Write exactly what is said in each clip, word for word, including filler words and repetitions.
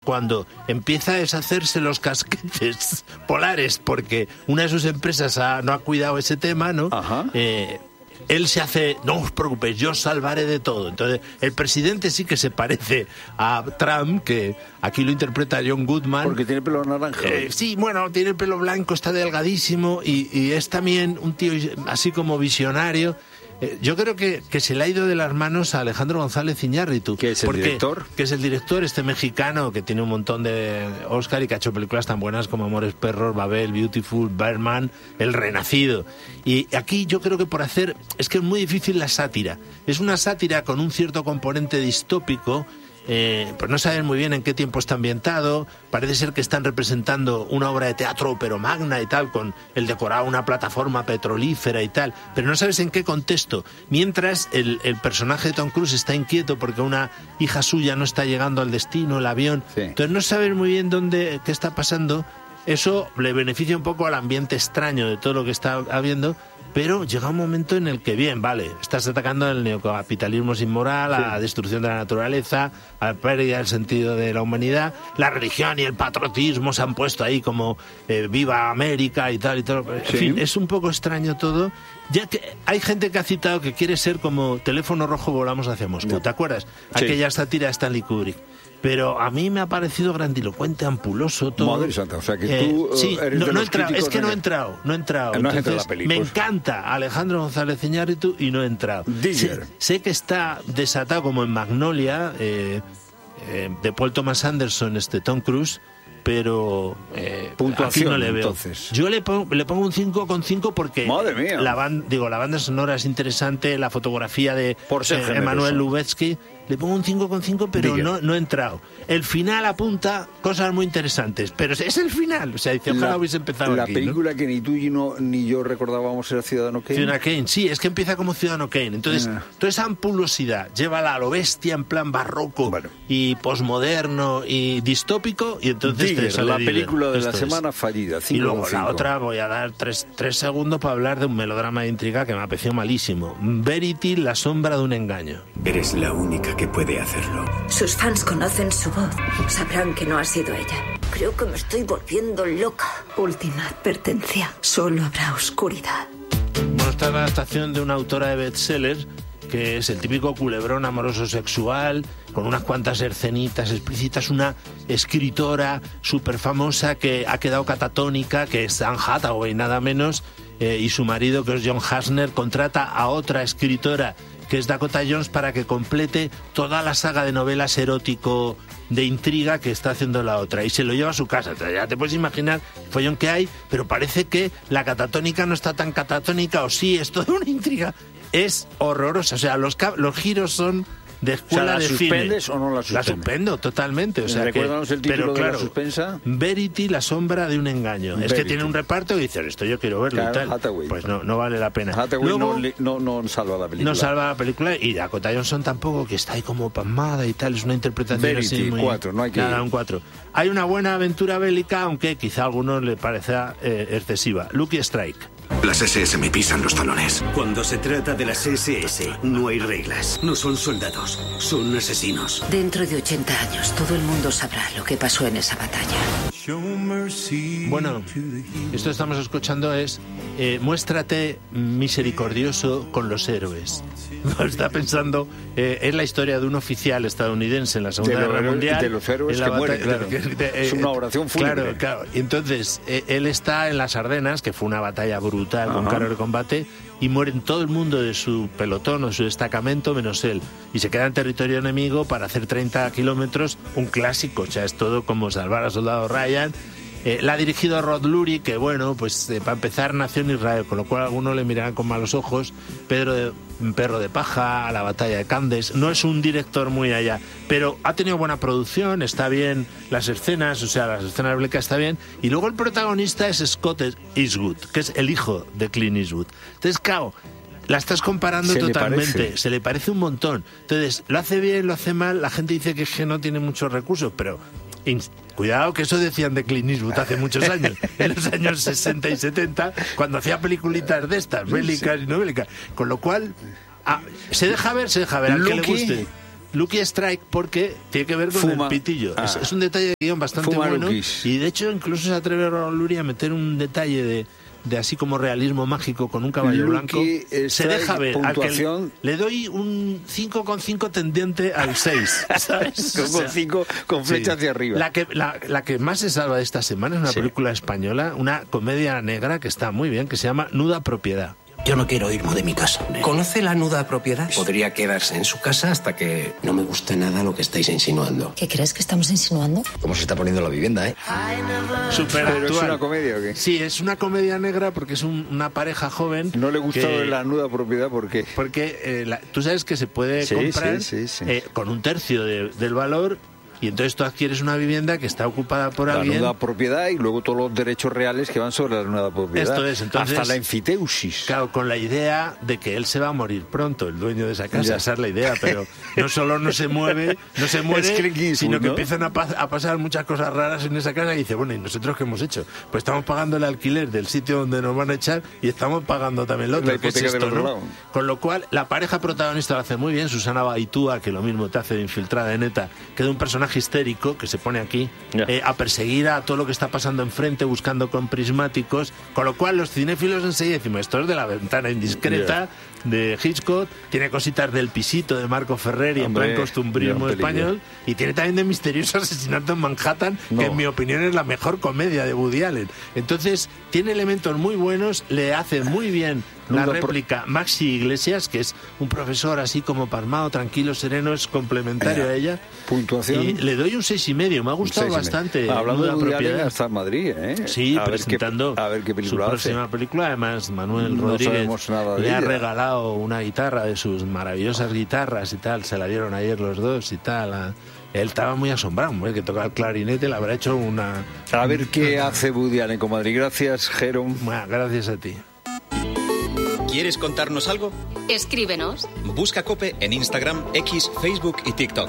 cuando empieza a deshacerse los casquetes polares porque una de sus empresas ha, no ha cuidado ese tema, ¿no? Ajá. Eh, él se hace, no os preocupéis, yo os salvaré de todo. Entonces, el presidente sí que se parece a Trump, que aquí lo interpreta John Goodman. Porque tiene pelo naranja. Eh, sí, bueno, tiene el pelo blanco, está delgadísimo y, y es también un tío así como visionario. Eh, yo creo que, que se le ha ido de las manos a Alejandro González Iñárritu. ¿Que es el porque, director? Que es el director, este mexicano que tiene un montón de Oscar y que ha hecho películas tan buenas como Amores Perros, Babel, Beautiful, Birdman, El Renacido. Y aquí yo creo que por hacer... Es que es muy difícil la sátira. Es una sátira con un cierto componente distópico. Eh, pues no saben muy bien en qué tiempo está ambientado. Parece ser que están representando una obra de teatro pero magna y tal, con el decorado una plataforma petrolífera y tal, pero no sabes en qué contexto. Mientras el, el personaje de Tom Cruise está inquieto porque una hija suya no está llegando al destino, el avión. Sí. Entonces no sabes muy bien dónde, qué está pasando. Eso le beneficia un poco al ambiente extraño de todo lo que está habiendo. Pero llega un momento en el que, bien, vale, estás atacando el neocapitalismo sin moral, a la destrucción de la naturaleza, a la pérdida del sentido de la humanidad. La religión y el patriotismo se han puesto ahí como eh, viva América y tal y tal. En Sí. fin, es un poco extraño todo. Ya que hay gente que ha citado que quiere ser como Teléfono Rojo, volamos hacia Moscú. No. ¿Te acuerdas? Sí. Aquella sátira de Stanley Kubrick. Pero a mí me ha parecido grandilocuente, ampuloso todo. Madre santa, o sea que Eh, tú sí, eres no, de no he los entrado, es críticos que no he en- entrado, no he entrado. No has entrado Entonces, a la peli, me pues. encanta Alejandro González Iñárritu y no he entrado. Digger. Sé, sé que está desatado como en Magnolia, eh, eh, de Paul Thomas Anderson, este Tom Cruise, pero eh, Puntuación, aquí no le veo. entonces. Yo le pongo, le pongo un cinco coma cinco porque Madre mía. la, ban, digo, la banda sonora es interesante, la fotografía de Por ser eh, generoso. Emanuel Lubezki. Le pongo un cinco coma cinco, pero Digger. no, no he entrado. El final apunta cosas muy interesantes, pero es el final. O sea, dice, ojalá La, hubiese empezado la aquí, ¿no? película que ni tú y no, ni yo recordábamos era Ciudadano Kane. Ciudadano Kane, sí, es que empieza como Ciudadano Kane. Entonces, Ah. toda esa ampulosidad, llévala a lo bestia en plan barroco Bueno. y posmoderno y distópico, y entonces te Digger, sale la Digger. película de la Esto es. semana fallida. Y cinco luego coma la cinco. otra, voy a dar tres, tres segundos para hablar de un melodrama de intriga que me ha parecido malísimo. Verity, la sombra de un engaño. Eres la única que puede hacerlo. Sus fans conocen su voz. Sabrán que no ha sido ella. Creo que me estoy volviendo loca. Última advertencia. Solo habrá oscuridad. Bueno, esta es la adaptación de una autora de bestsellers que es el típico culebrón amoroso sexual, con unas cuantas escenitas explícitas, una escritora súper famosa que ha quedado catatónica, que es Anne Hathaway, nada menos, eh, y su marido, que es John Hasner, contrata a otra escritora, que es Dakota Jones, para que complete toda la saga de novelas erótico de intriga que está haciendo la otra, y se lo lleva a su casa. Entonces, ya te puedes imaginar el follón que hay, pero parece que la catatónica no está tan catatónica, o sí, es toda una intriga. Es horrorosa, o sea, los, ca- los giros son de escuela O sea, ¿la de suspendes cine. o no la suspendes? La suspendo totalmente, o sea que, Recuérdanos el título pero de la claro, suspensa. Verity, la sombra de un engaño. Es que Verity. tiene un reparto y dices, esto yo quiero verlo Claro, y tal. Hathaway. Pues no, no vale la pena. Hathaway Luego, no, le- no, no salva la película. no salva la película, y Dakota Johnson tampoco, que está ahí como pasmada y tal, es una interpretación Verity, así muy... cuatro, no hay que Nada, ir. un cuatro. Hay una buena aventura bélica, aunque quizá a algunos le parezca eh, excesiva. Lucky Strike. Las ese ese me pisan los talones. Cuando se trata de las ese ese, no hay reglas. No son soldados, son asesinos. Dentro de ochenta años, todo el mundo sabrá lo que pasó en esa batalla. Bueno, esto que estamos escuchando es eh, muéstrate misericordioso con los héroes. Está pensando, eh, es la historia de un oficial estadounidense en la Segunda De los Guerra héroes- Mundial. de los héroes en la que mueren, batalla- claro. de- de- Es una oración fúnebre. Claro, claro. Y entonces, eh, él está en las Ardenas, que fue una batalla brutal con Ajá. carro de combate, y mueren todo el mundo de su pelotón o de su destacamento menos él. Y se queda en territorio enemigo para hacer treinta kilómetros, un clásico, o sea, es todo como salvar al soldado Ryan. Eh, la ha dirigido Rod Lurie, que bueno, pues eh, para empezar nació en Israel, con lo cual algunos le mirarán con malos ojos. Pedro de, Perro de Paja, La batalla de Candes. No es un director muy allá, pero ha tenido buena producción, está bien las escenas, o sea, las escenas bélicas está bien. Y luego el protagonista es Scott Eastwood, que es el hijo de Clint Eastwood. Entonces, claro, la estás comparando Se le totalmente, parece. se le parece un montón. Entonces, lo hace bien, lo hace mal, la gente dice que, es que no tiene muchos recursos, pero in- cuidado, que eso decían de Clint Eastwood hace muchos años, en los años sesenta y setenta, cuando hacía peliculitas de estas, bélicas y no bélicas. Con lo cual, ah, se deja ver, se deja ver, al que le Lucky, guste. Lucky Strike porque tiene que ver con Fuma. el pitillo. Ah. Es, es un detalle de guión bastante Fuma bueno. Lucky's. Y de hecho incluso se atreve Raúl Luria a meter un detalle de, de así como realismo mágico con un caballo Lucky blanco. Se Strike, deja ver. Al que puntuación. le, le doy un cinco coma cinco tendiente al seis. ¿Sabes? Con, O sea, con cinco, con flecha sí. hacia arriba. La que, la, la que más se salva de esta semana es una Sí. película española, una comedia negra que está muy bien, que se llama Nuda Propiedad. Yo no quiero irme de mi casa. ¿Conoce la nuda propiedad? Podría quedarse en su casa hasta que... No me gusta nada lo que estáis insinuando. ¿Qué crees que estamos insinuando? ¿Cómo se está poniendo la vivienda, eh? Super ¿Pero es actual. una comedia o qué? Sí, es una comedia negra porque es un- una pareja joven. No le gustó que- la nuda propiedad porque... Porque eh, la- tú sabes que se puede Sí, comprar sí, sí, sí. eh, con un tercio de- del valor y entonces tú adquieres una vivienda que está ocupada por La alguien. nuda propiedad y luego todos los derechos reales que van sobre la nuda propiedad. Esto es, entonces- hasta la enfiteusis. Claro, con la idea de que él se va a morir pronto, el dueño de esa casa, Ya. esa es la idea, pero no solo no se mueve, no se muere, Es Clint Eastwood, sino que ¿no? empiezan a, pa- a pasar muchas cosas raras en esa casa y dice, bueno, ¿y nosotros qué hemos hecho? Pues estamos pagando el alquiler del sitio donde nos van a echar y estamos pagando también lo otro, La que es hipoteca del esto, otro ¿no? lado. Con lo cual, la pareja protagonista lo hace muy bien, Susana Baitúa, que lo mismo te hace de infiltrada de neta, que de un personaje histérico que se pone aquí Ya. eh, a perseguir a todo lo que está pasando enfrente, buscando con prismáticos, con lo cual los cinéfilos enseguida decimos, esto es de La ventana indiscreta, de Hitchcock, tiene cositas del Pisito de Marco Ferrer y en Hombre, plan costumbrismo gran película. español, y tiene también de Misterioso Asesinato en Manhattan, No. que en mi opinión es la mejor comedia de Woody Allen. Entonces, tiene elementos muy buenos, le hace muy bien la Nuda pro- réplica Maxi Iglesias, que es un profesor así como pasmado, tranquilo, sereno, es complementario Ya. a ella. Puntuación. Y le doy un seis y medio, me ha gustado Seis y medio. bastante. Hablando Nuda de Woody Propiedad. Allen, hasta en Madrid, ¿eh? Sí, a ver presentando qué, a ver qué película su hace. próxima película. Además, Manuel No Rodríguez sabemos nada de le ha ella. regalado una guitarra de sus maravillosas guitarras y tal. Se la dieron ayer los dos y tal. a- Él estaba muy asombrado, hombre, que toca el clarinete, le habrá hecho una... A ver qué hace Woody Allen con Madrid. Gracias, Jerome. Bueno, gracias a ti. ¿Quieres contarnos algo? Escríbenos. Busca COPE en Instagram, X, Facebook y TikTok.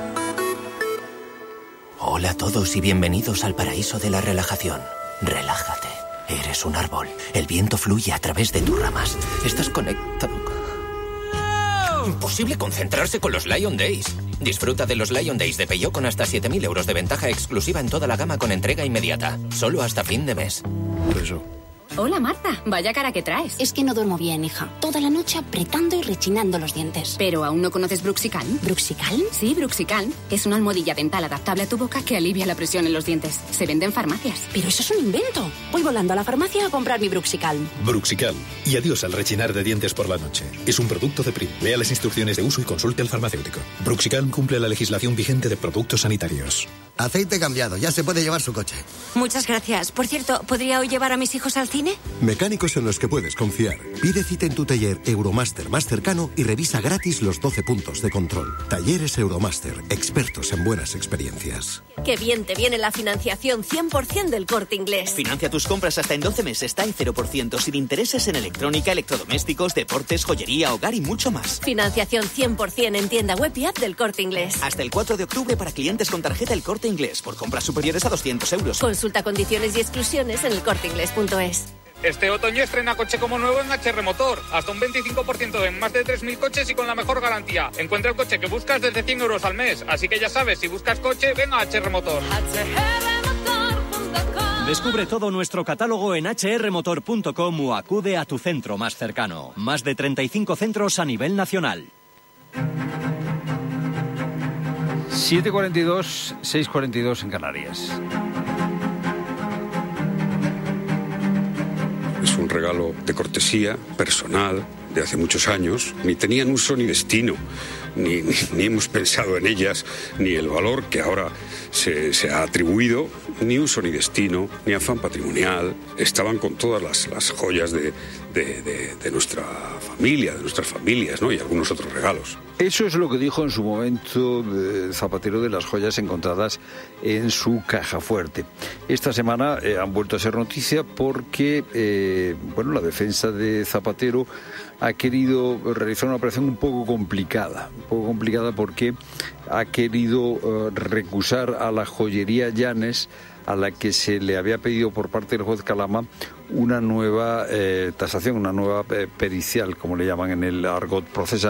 Hola a todos y bienvenidos al paraíso de la relajación. Relájate. Eres un árbol. El viento fluye a través de tus ramas. Estás conectado. Imposible concentrarse con los Lion Days. Disfruta de los Lion Days de Peugeot con hasta siete mil euros de ventaja exclusiva en toda la gama con entrega inmediata. Solo hasta fin de mes. Eso. Hola, Marta. Vaya cara que traes. Es que no duermo bien, hija. Toda la noche apretando y rechinando los dientes. ¿Pero aún no conoces Bruxicalm? ¿Bruxicalm? Sí, Bruxicalm. Es una almohadilla dental adaptable a tu boca que alivia la presión en los dientes. Se vende en farmacias. Pero eso es un invento. Voy volando a la farmacia a comprar mi Bruxicalm. Bruxicalm. Y adiós al rechinar de dientes por la noche. Es un producto de Prim. Lea las instrucciones de uso y consulte al farmacéutico. Bruxicalm cumple la legislación vigente de productos sanitarios. Aceite cambiado, ya se puede llevar su coche. Muchas gracias. Por cierto, ¿podría hoy llevar a mis hijos al cine? Mecánicos en los que puedes confiar. Pide cita en tu taller Euromaster más cercano y revisa gratis los doce puntos de control. Talleres Euromaster, expertos en buenas experiencias. Qué bien te viene la financiación cien por ciento del Corte Inglés. Financia tus compras hasta en doce meses, está en cero por ciento, sin intereses en electrónica, electrodomésticos, deportes, joyería, hogar y mucho más. Financiación cien por ciento en tienda web y app del Corte Inglés. Hasta el cuatro de octubre para clientes con tarjeta El Corte Inglés, por compras superiores a doscientos euros. Consulta condiciones y exclusiones en el corte inglés punto es. Este otoño estrena coche como nuevo en H R Motor. Hasta un veinticinco por ciento en más de tres mil coches y con la mejor garantía. Encuentra el coche que buscas desde cien euros al mes. Así que ya sabes, si buscas coche, ven a H R Motor. Descubre todo nuestro catálogo en hache erre motor punto com o acude a tu centro más cercano. Más de treinta y cinco centros a nivel nacional. siete cuarenta y dos, seis cuarenta y dos en Canarias. Es un regalo de cortesía, personal, de hace muchos años. Ni tenían uso ni destino, ni, ni, ni hemos pensado en ellas, ni el valor que ahora se, se ha atribuido, ni uso ni destino, ni afán patrimonial. Estaban con todas las, las joyas de, de, de, de nuestra familia, de nuestras familias, ¿no? Y algunos otros regalos. Eso es lo que dijo en su momento eh, Zapatero de las joyas encontradas en su caja fuerte. Esta semana eh, han vuelto a ser noticia porque eh, bueno, la defensa de Zapatero ha querido realizar una operación un poco complicada, un poco complicada porque ha querido eh, recusar a la joyería Llanes, a la que se le había pedido por parte del juez Calama una nueva eh, tasación, una nueva eh, pericial, como le llaman en el argot procesal,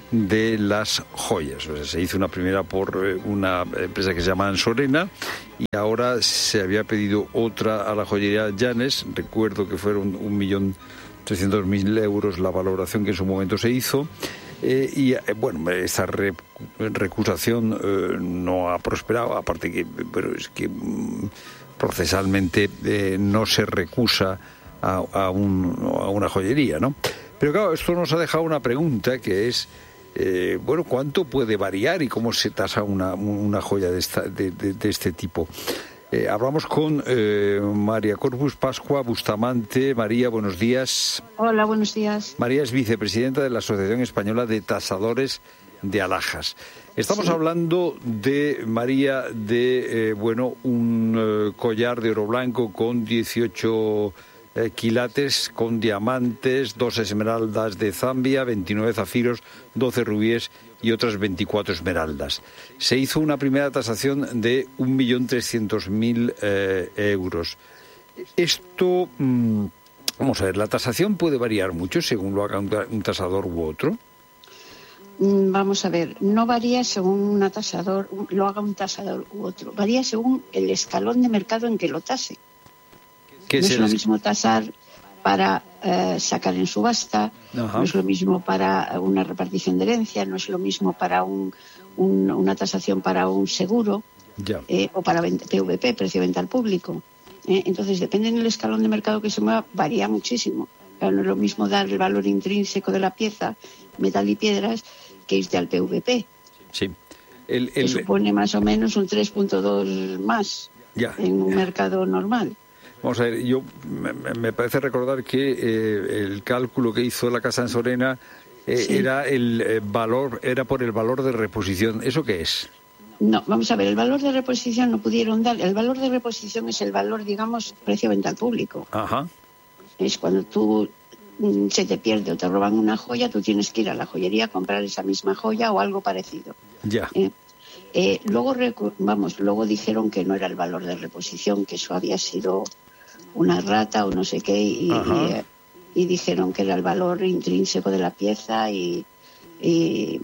de las joyas. O sea, se hizo una primera por una empresa que se llama Ansorena y ahora se había pedido otra a la joyería Llanes. Recuerdo que fueron un millón trescientos mil euros la valoración que en su momento se hizo. Eh, y eh, bueno, esta re, recusación eh, no ha prosperado, aparte que, pero es que mm, procesalmente eh, no se recusa a, a, un, a una joyería, ¿no? Pero claro, esto nos ha dejado una pregunta que es, eh, bueno, ¿cuánto puede variar y cómo se tasa una, una joya de, esta, de, de, de este tipo? Eh, hablamos con eh, María Corpus Pascua Bustamante. María, buenos días. Hola, buenos días. María es vicepresidenta de la Asociación Española de Tasadores de Alhajas. Estamos sí. hablando de, María, de, eh, bueno, un eh, collar de oro blanco con dieciocho eh, quilates, con diamantes, dos esmeraldas de Zambia, veintinueve zafiros, doce rubíes y otras veinticuatro esmeraldas. Se hizo una primera tasación de un millón trescientos mil euros. Esto, mmm, vamos a ver, ¿la tasación puede variar mucho según lo haga un tasador u otro? Vamos a ver, no varía según una tasador, lo haga un tasador u otro. Varía según el escalón de mercado en que lo tase. ¿Qué no es, es el... lo mismo tasar para eh, sacar en subasta, Ajá. no es lo mismo para una repartición de herencia, no es lo mismo para un, un, una tasación para un seguro eh, o para P V P, precio de venta al público. Eh, entonces, depende del escalón de mercado que se mueva, varía muchísimo. Claro, no es lo mismo dar el valor intrínseco de la pieza, metal y piedras, que irte al P V P. Sí. El, el... Que supone más o menos un tres punto dos más ya. en un mercado normal. Vamos a ver, yo me, me parece recordar que eh, el cálculo que hizo la Casa Ansorena eh, sí. era el eh, valor, era por el valor de reposición. ¿Eso qué es? No, vamos a ver, el valor de reposición no pudieron dar. El valor de reposición es el valor, digamos, precio de venta al público. Ajá. Es cuando tú mm, se te pierde o te roban una joya, tú tienes que ir a la joyería a comprar esa misma joya o algo parecido. Ya. Eh, eh, luego, vamos, luego dijeron que no era el valor de reposición, que eso había sido una rata o no sé qué, y, y, y dijeron que era el valor intrínseco de la pieza y, y,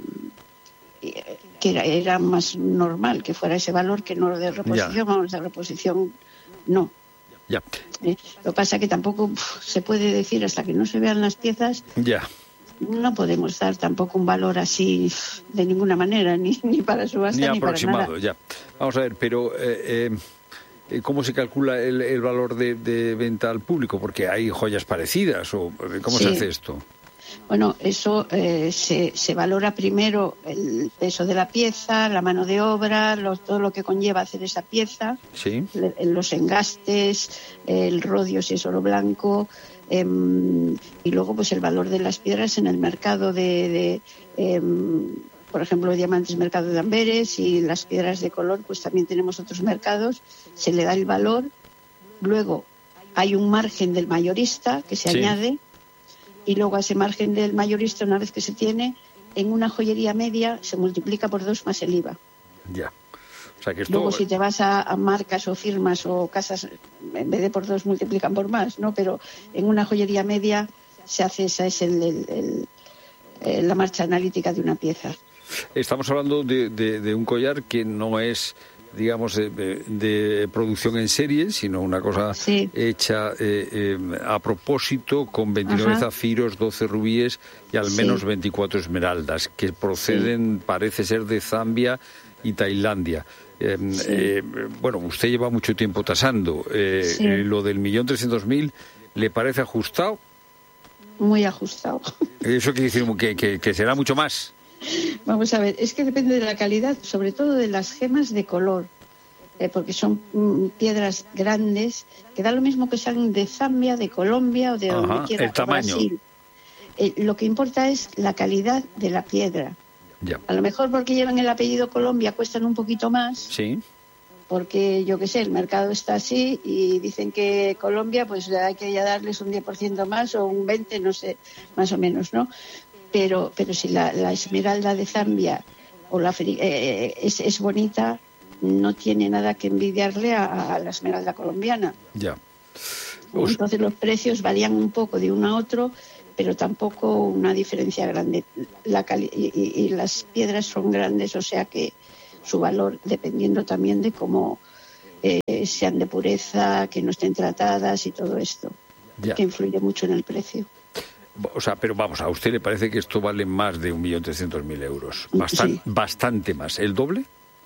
y que era, era más normal que fuera ese valor que no de reposición. Ya. Vamos, de reposición no. Ya. Eh, lo que pasa es que tampoco uf, se puede decir hasta que no se vean las piezas. Ya. No podemos dar tampoco un valor así de ninguna manera, ni, ni para subasta ni, ni aproximado, para nada. Ya. Vamos a ver, pero eh, eh, ¿cómo se calcula el, el valor de, de venta al público? Porque hay joyas parecidas, o ¿cómo sí. se hace esto? Bueno, eso eh, se, se valora primero el peso de la pieza, la mano de obra, lo, todo lo que conlleva hacer esa pieza, sí. le, los engastes, el rodio si es oro blanco, eh, y luego pues el valor de las piedras en el mercado de, de eh, por ejemplo, diamantes, mercado de Amberes, y las piedras de color, pues también tenemos otros mercados, se le da el valor, luego hay un margen del mayorista que se sí. añade, y luego a ese margen del mayorista, una vez que se tiene, en una joyería media se multiplica por dos más el I V A. Ya. O sea que esto... Luego si te vas a, a marcas o firmas o casas, en vez de por dos multiplican por más, ¿no? Pero en una joyería media se hace, esa es el, el, el, el, la marcha analítica de una pieza. Estamos hablando de, de, de un collar que no es, digamos, de, de producción en serie, sino una cosa sí. hecha eh, eh, a propósito, con veintinueve Ajá. zafiros, doce rubíes y al menos sí. veinticuatro esmeraldas, que proceden, sí. parece ser, de Zambia y Tailandia. Eh, sí. eh, bueno, usted lleva mucho tiempo tasando. Eh, sí. eh, lo del millón trescientos mil, ¿le parece ajustado? Muy ajustado. ¿Eso quiere decir que, que, que será mucho más? Vamos a ver, es que depende de la calidad, sobre todo de las gemas de color, eh, porque son mm, piedras grandes, que da lo mismo que sean de Zambia, de Colombia o de Ajá, donde quiera, el tamaño. Brasil. Eh, lo que importa es la calidad de la piedra. Ya. A lo mejor porque llevan el apellido Colombia cuestan un poquito más. Sí. Porque, yo qué sé, el mercado está así y dicen que Colombia, pues hay que ya darles un diez por ciento más o un veinte por ciento, no sé, más o menos, ¿no? Pero, pero si la, la esmeralda de Zambia o la eh, es, es bonita, no tiene nada que envidiarle a, a la esmeralda colombiana. Ya. Entonces los precios varían un poco de uno a otro, pero tampoco una diferencia grande. La cali- y, y las piedras son grandes, o sea que su valor, dependiendo también de cómo eh, sean de pureza, que no estén tratadas y todo esto, Ya. que influye mucho en el precio. O sea, pero vamos, ¿a usted le parece que esto vale más de un millón trescientos mil euros? Bastan- Sí. Bastante más. ¿El doble?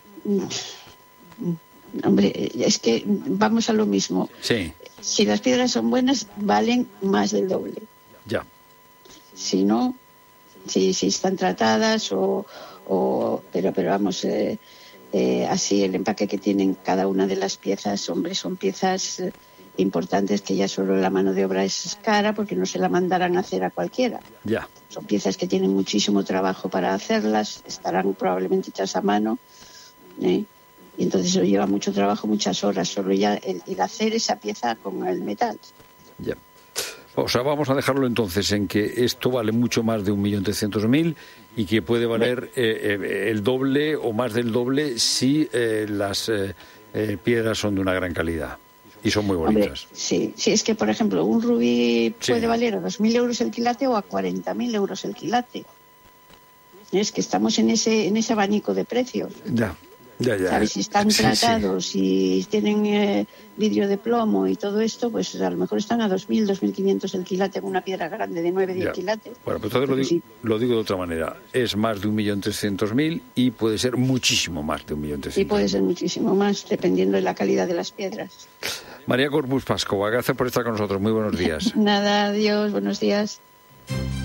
Hombre, es que vamos a lo mismo. Sí, Si las piedras son buenas, valen más del doble. ya. Si no, si, si están tratadas o... o pero, pero vamos, eh, eh, así el empaque que tienen cada una de las piezas, hombre, son piezas eh, importantes que ya solo la mano de obra es cara porque no se la mandarán a hacer a cualquiera. Ya. Son piezas que tienen muchísimo trabajo para hacerlas, estarán probablemente hechas a mano, ¿eh? Y entonces eso lleva mucho trabajo, muchas horas, solo ya el, el hacer esa pieza con el metal. Ya. O sea, vamos a dejarlo entonces en que esto vale mucho más de un millón trescientos mil y que puede valer eh, eh, el doble o más del doble si eh, las eh, eh, piedras son de una gran calidad y son muy Hombre, bonitas. sí, sí, es que, por ejemplo, un rubí Sí. puede valer a dos mil euros el quilate o a cuarenta mil euros el quilate. Es que estamos en ese en ese abanico de precios. Ya, ya, ya. ¿Sabes? Si están Sí, sí. tratados y tienen eh, vidrio de plomo y todo esto, pues a lo mejor están a dos mil, dos mil quinientos el quilate con una piedra grande de nueve, diez Ya. quilates. Bueno, pues entonces lo digo, Sí. lo digo de otra manera. Es más de un millón trescientos mil y puede ser muchísimo más de un millón Y trescientos. puede ser muchísimo más, dependiendo de la calidad de las piedras. María Corpus Pascova, gracias por estar con nosotros. Muy buenos días. Nada, adiós, buenos días.